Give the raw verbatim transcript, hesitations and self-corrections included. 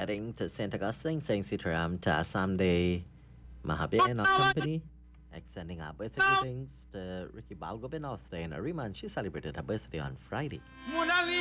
heading to Saint Augustine, saying Sitaram to Asamde Mahabir Enoch Company, extending our birthday greetings to Ricky Balgobin Australia and Ariman. She celebrated her birthday on Friday.